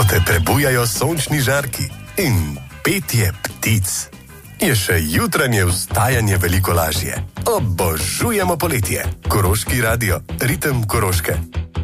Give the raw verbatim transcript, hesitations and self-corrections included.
ko te prebujajo sončni žarki in petje ptic. Je še jutranje vstajanje veliko lažje. Obožujemo poletje. Koroški radio, ritem Koroške.